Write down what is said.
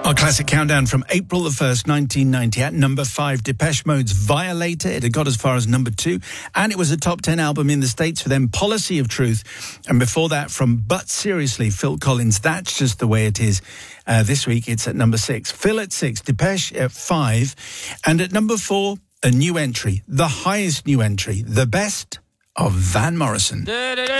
Our classic countdown from April the 1st, 1990. At number 5, Depeche Mode's Violator. It had got as far as number 2. And it was a top 10 album in the States for them, Policy of Truth. And before that, from But Seriously, Phil Collins, That's Just the Way It Is. This week, it's at number 6. Phil at 6, Depeche at 5. And at number 4, a new entry, the highest new entry, The Best of Van Morrison.